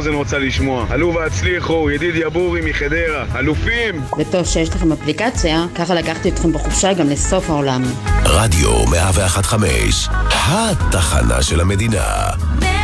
האוזן רוצה לשמוע. עלו והצליחו, ידידיה בורי מחדרה, אלופים! וטוב שיש לכם אפליקציה, ככה לקחתי אתכם בחופשה גם לסוף העולם. רדיו 101.5, התחנה של המדינה.